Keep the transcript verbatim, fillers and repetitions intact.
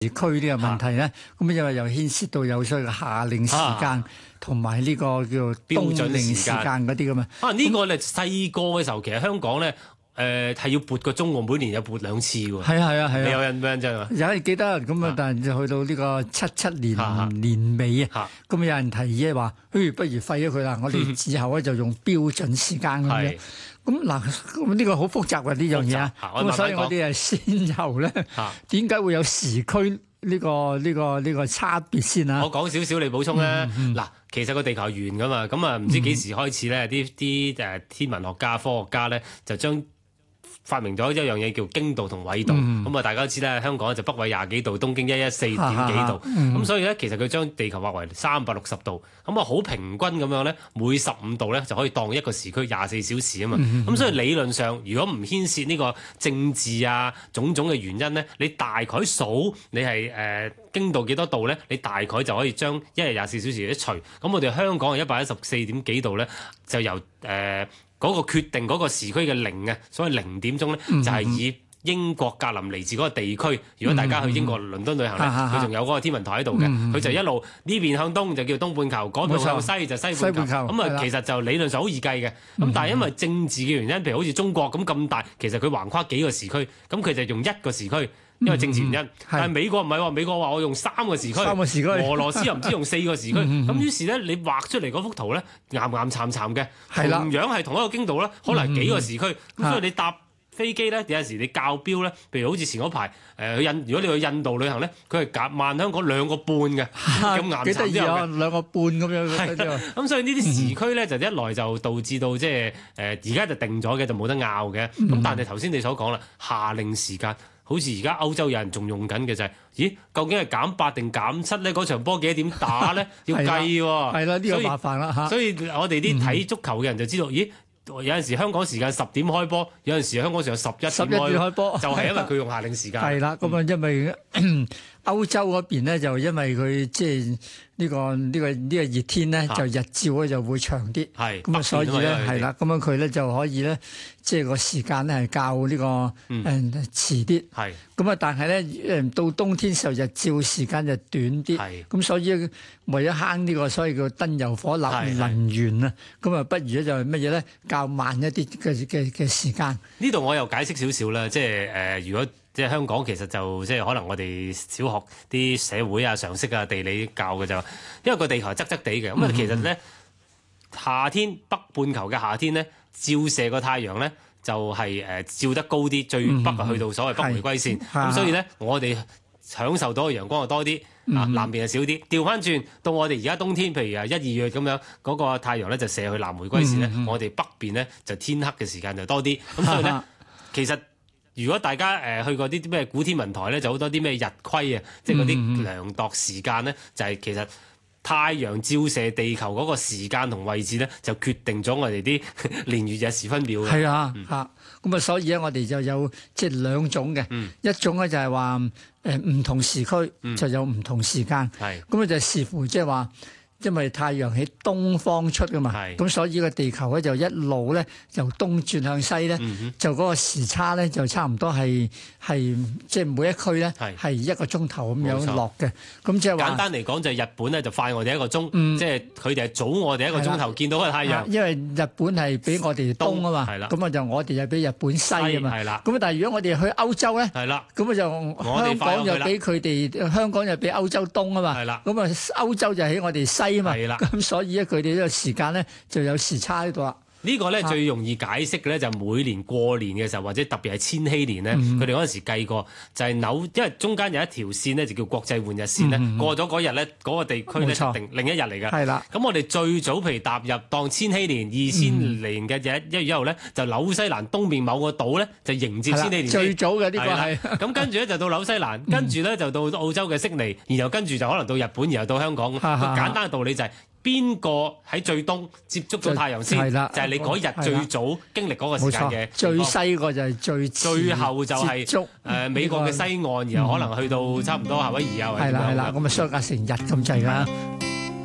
時區呢個問題咧，咁因為又牽涉到有所謂嘅夏令時間同埋呢個叫冬令時間嗰啲噶嘛。 啊，呢個咧細個嘅時候，其實香港咧誒係要撥個鐘喎，每年有撥兩次喎。 係啊係啊係啊！ 你有印象真係？ 有人記得咁啊，但係就去到呢個七七年年尾啊，咁有人提議話，誒不如廢咗佢啦，我哋之後咧就用標準時間咁樣。咁嗱，咁呢個好複雜嘅呢樣嘢啊，咁所以我哋係先由咧點解會有時區呢個呢個呢個差別先啊？ 我講少少，你補充咧。嗱，其實個地球係圓噶嘛，咁啊唔知幾時開始咧，啲啲誒天文學家、科學家咧就將發明咗一樣嘢叫經度同緯度，咁啊、嗯、大家都知咧，香港就北緯廿幾度，東經一一四點幾度，咁、嗯、所以咧其實佢將地球劃為三百六十度，咁啊好平均咁樣咧，每十五度咧就可以當一個時區廿四小時啊嘛，咁、嗯、所以理論上如果唔牽涉呢個政治啊種種嘅原因咧，你大概數你係誒、呃、經度幾多度咧，你大概就可以將一日廿四小時一除，咁我哋香港係一百一十四點幾度咧，就由誒。呃嗰個決定嗰個時區嘅零啊，所謂零點鐘咧，就係以英國格林尼治嗰個地區。如果大家去英國倫敦旅行咧，佢仲有嗰個天文台喺度嘅，佢就一路呢邊向東就叫東半球，嗰邊向西就西半球。咁啊，其實就理論上好易計嘅。咁但係因為政治嘅原因，譬如好似中國咁咁大，其實佢橫跨幾個時區，咁佢就用一個時區。因為政治原因，嗯、但係美國唔係喎，美國話我用三個時區，三個時區，俄羅斯又唔知用四個時區，咁於是咧你畫出嚟嗰幅圖咧，岩岩巉巉嘅，同樣係同一個經度咧，可能係幾個時區，咁、嗯、所以你搭飛機咧，有陣時你校標咧，譬如好似前嗰排誒去印，如果你去印度旅行咧，佢係夾慢香港兩個半嘅，咁岩巉之後嘅兩個半咁樣。 咁所以呢啲時區咧，就一來就導致到即係誒而家就定咗嘅，就冇得拗嘅。咁、嗯、但係頭先你所講啦，夏令時間。好似而家歐洲有人仲用緊嘅就係、是，咦？究竟係減八定減七咧？嗰場波幾多點打咧？要計喎。 係啦，呢、這個麻煩啦嚇。 所以我哋啲睇足球嘅人就知道，咦？有陣時香港時間十點開波，有陣時香港時間十一點開波，就係因為佢用夏令時間。係啦，咁啊，因為歐洲嗰邊咧，就因為佢即係呢個呢、這個呢、這個熱天咧，就日照咧就會長啲。係咁啊，所以咧係啦，咁樣佢咧就可以咧，即係個時間咧係較呢、這個誒、嗯嗯、遲啲。係咁啊，但係咧誒到冬天時候日照時間就短啲。係咁，所以為咗慳呢個所謂叫燈油火蠟能源啊，咁啊，不如咧就係乜嘢咧？較慢一啲嘅嘅嘅時間。呢度我又解釋少少啦，即係誒、呃，如果即係香港其實就即係可能我哋小學啲社會啊、常識啊、地理教嘅就，因為個地球係側側地嘅，咁啊、嗯、其實咧夏天北半球嘅夏天咧，照射個太陽咧就係、是、誒、呃、照得高啲，最北啊去到所謂北迴歸線，咁、嗯、所以咧我哋享受到嘅陽光就多啲。啊，南邊係少啲，調翻轉到我哋而家冬天，譬如啊一二月咁樣，嗰、那個太陽咧就射去南迴歸線咧，嗯嗯、我哋北邊咧就天黑嘅時間就多啲。咁所以咧，其實如果大家誒、呃、去過啲啲咩古天文台咧，就好多啲咩日晷啊，即係嗰啲量度時間咧，就係、是、其實太陽照射地球嗰個時間同位置咧，就決定咗我哋啲年月日時分秒嘅。係啊，嚇咁啊，所以咧我哋就有即係兩種嘅，嗯、一種咧就係話。誒唔同時區就有唔同時間，咁啊就視乎即係話，因為太陽喺東方出噶嘛，咁所以個地球咧就一路咧由東轉向西咧，就嗰個時差咧就差唔多係係即係每一區咧係一個鐘頭咁樣落嘅。咁即係話簡單嚟講就係日本咧就快我哋一個鐘，即係佢哋係早我哋一個鐘頭見到個太陽。因為日本係比我哋東啊嘛，咁啊就我哋就比日本西啊嘛。咁但係如果我哋去歐洲咧，咁啊就香港就比佢哋香港就比歐洲東啊嘛。咁啊歐洲就喺我哋西。係啦，咁所以咧，佢哋呢個時間咧就有時差喺度啦。呢個咧最容易解釋嘅咧就每年過年嘅時候，或者特別係千禧年咧，佢哋嗰陣時計過就係紐，因為中間有一條線咧就叫國際換日線咧，嗯、過咗嗰日咧嗰個地區咧錯定另一日嚟㗎。係啦，咁我哋最早譬如踏入當千禧年二千年嘅一一月一號咧，就紐西蘭東面某個島咧就迎接千禧年。最早嘅呢個係。咁跟住咧就到紐西蘭，跟住咧就到澳洲嘅悉尼，然後跟住就可能到日本，然後到香港。簡單嘅道理就係、是。邊個喺最東接觸到太陽先？係啦，就係你嗰日最早經歷嗰個時間嘅。最西個就係最最後就係誒美國嘅西岸，然後可能去到差唔多夏威夷啊。係啦係啦，咁啊相隔成日咁滯啦。